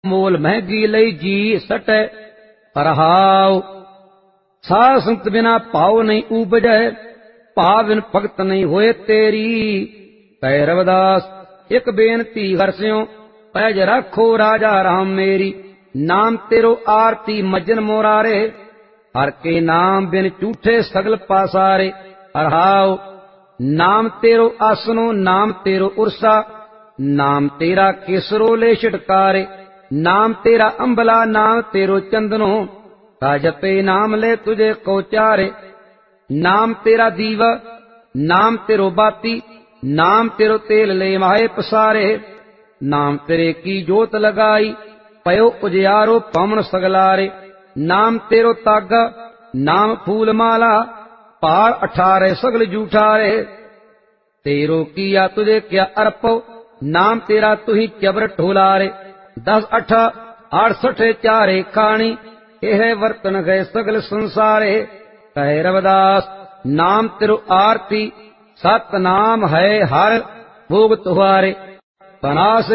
मोल महंगी लई जी सटै परहाव। साध संत बिना भाव नहीं उपजै, भाव बिन भगत नहीं होए तेरी। कह रविदास एक बेनती कर स्यों, पैज राखो राजा राम मेरी। नाम तेरो आरती मज्जन मोरारे, हर के नाम बिन झूठे सगल पासारे। हरहाव नाम तेरो आसनो, नाम तेरो उर्सा, नाम तेरा केसरो ले छिटकारे। नाम तेरा अंबला, नाम तेरो चंदनो, जपे नाम ले तुझे कोचारे। नाम तेरा दीवा, नाम तेरो बाती, नाम तेरो तेल ले माए पसारे। नाम तेरे की जोत लगाई, पयो उजियारो पवन सगलारे। नाम तेरो तागा, नाम फूल माला, पहाड़ 18 सगल जूठारे। तेरो किया तुझे क्या अर्पो, नाम तेरा तू ही चबर ठोलारे। 10 8 68 चारे खाणी, यह वर्तन गए सगल संसारे। कहे रविदास नाम तेरो आरती, सत नाम है हर भोग तुम्हारे। तनास